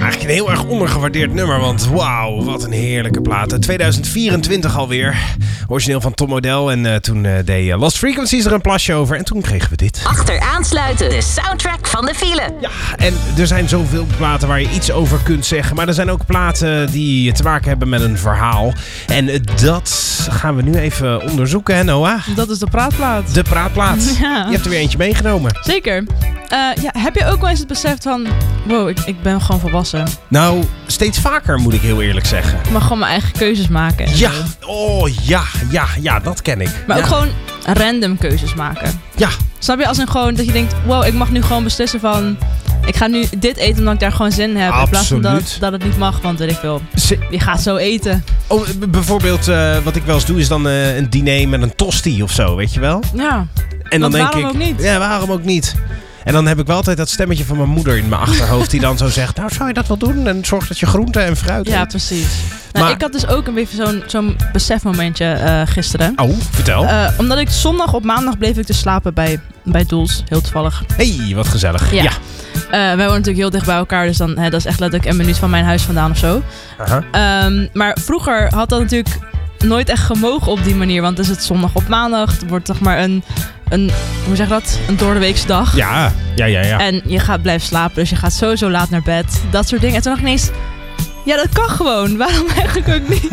Eigenlijk een heel erg ondergewaardeerd nummer, want wauw, wat een heerlijke plaat. 2024 alweer. Origineel van Tom Odell en toen deed Lost Frequencies er een plasje over en toen kregen we dit. Achteraansluiten, de soundtrack van de file. Ja, en er zijn zoveel platen waar je iets over kunt zeggen, maar er zijn ook platen die te maken hebben met een verhaal. En dat gaan we nu even onderzoeken, hè Noah? Dat is de praatplaat. De praatplaat. Ja. Je hebt er weer eentje meegenomen. Zeker. Heb je ook wel eens het besef van... Wow, ik ben gewoon volwassen. Nou, steeds vaker moet ik heel eerlijk zeggen. Ik mag gewoon mijn eigen keuzes maken. En Ja, zo. oh ja, dat ken ik. Maar ja. ook gewoon random keuzes maken. Ja. Snap je? Als in gewoon dat je denkt... Wow, ik mag nu gewoon beslissen van... Ik ga nu dit eten omdat ik daar gewoon zin in heb. In plaats van dat het niet mag, want weet ik veel. Je gaat zo eten. Oh, bijvoorbeeld, wat ik wel eens doe is dan een diner met een tosti of zo, weet je wel? Ja. En dan denk waarom ik, ook niet? Ja, waarom ook niet? En dan heb ik wel altijd dat stemmetje van mijn moeder in mijn achterhoofd die dan zo zegt, nou zou je dat wel doen? En zorg dat je groente en fruit Ja, eet. precies. Nou, Maar- ik had dus ook een beetje zo'n besefmomentje gisteren. Oh, vertel. Omdat ik zondag op maandag bleef ik dus slapen bij Doels. Heel toevallig. Hey, wat gezellig. Ja. Ja. Wij wonen natuurlijk heel dicht bij elkaar. Dus dan, dat is echt letterlijk een minuut van mijn huis vandaan of zo. Aha. Maar vroeger had dat natuurlijk nooit echt gemogen op die manier. Want het is het zondag op maandag. Het wordt toch maar een hoe zeg je dat? Een doordeweekse dag. Ja. En je gaat blijven slapen. Dus je gaat sowieso laat naar bed. Dat soort dingen. En toen dacht ik ineens... Ja, dat kan gewoon. Waarom eigenlijk ook niet?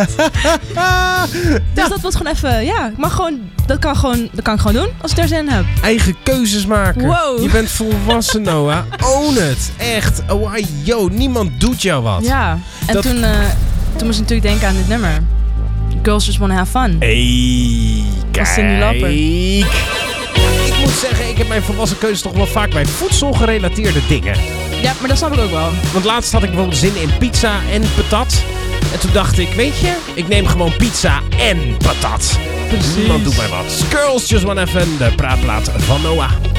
Dus dat was gewoon even... Ja, ik mag gewoon... Dat kan ik gewoon doen als ik er zin in heb. Eigen keuzes maken. Wow. Je bent volwassen, Noah. Own het. Echt. Oh, yo, niemand doet jou wat. Ja. En Dat- toen moest ik natuurlijk denken aan dit nummer. Girls Just Wanna Have Fun. Hey, kijk. Van Cyndi Lauper. Ik moet zeggen, ik heb mijn volwassen keuzes toch wel vaak bij voedselgerelateerde dingen. Ja, maar dat snap ik ook wel. Want laatst had ik bijvoorbeeld zin in pizza en patat. En toen dacht ik, weet je, ik neem gewoon pizza en patat. Precies. Niemand doet mij wat. Girls Just Wanna Have Fun, de praatplaat van Noah.